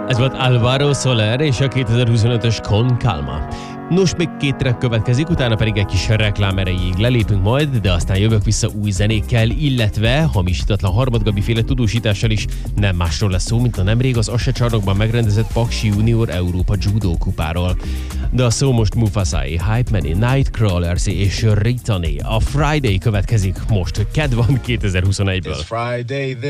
Ez volt Alvaro Soler és a 2025-ös Con Calma. Nos, még 2 track következik, utána pedig egy kis reklám erejéig lelépünk majd, de aztán jövök vissza új zenékkel, illetve hamisítatlan Harmad Gabi féle tudósítással is. Nem másról lesz szó, mint a nemrég az Asse csarnokban megrendezett Paksi Junior Európa Judo kupáról. De a szó most Mufasai, Hype Mani, Nightcrawlers és Ritani. A Friday következik most, kedv van 2021-ből.